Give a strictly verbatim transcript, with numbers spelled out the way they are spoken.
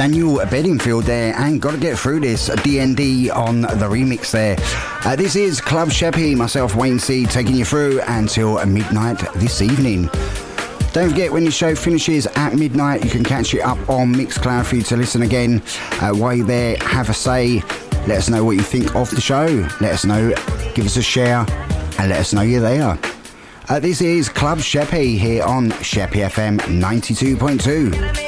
Daniel Bedingfield there, and Gotta Get Through This, D N D on the remix there. Uh, this is Club Sheppy, myself Wayne C, taking you through until midnight this evening. Don't forget, when the show finishes at midnight, you can catch it up on Mixcloud for you to listen again. Uh, while you're there, have a say, let us know what you think of the show, let us know, give us a share, and let us know you're there. Uh, this is Club Sheppy here on Sheppy F M ninety-two point two.